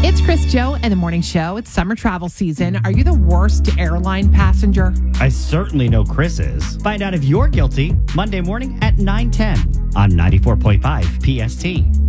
It's Chris Joe and the Morning Show. It's summer travel season. Are you the worst airline passenger? I certainly know Chris is. Find out if you're guilty Monday morning at 9:10 on 94.5 PST.